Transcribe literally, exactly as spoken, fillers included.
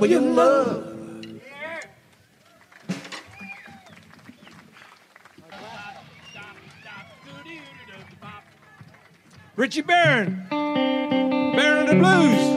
for your love. Richie Barron, Barron of the Blues.